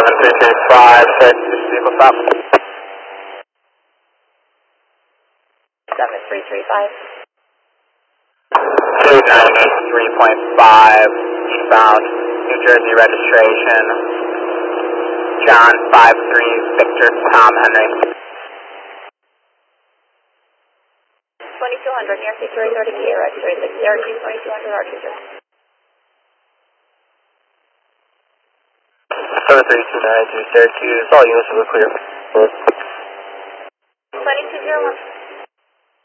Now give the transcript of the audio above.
7335, Syracuse, vehicle stop. 7335. 293.5, eastbound, New Jersey registration, John 53, Victor, Tom, Henry. 2200 near C330 Kia, registration Syracuse, 2200 R2. 73292, Syracuse, all units are clear. 2201.